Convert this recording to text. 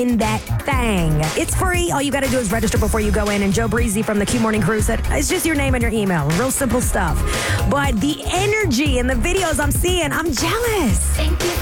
in that thing. It's free. All you got to do is register before you go in. And Joe Breezy from the Q Morning Crew said, it's just your name and your email. Real simple stuff. But the energy and the videos I'm seeing, I'm jealous. Thank you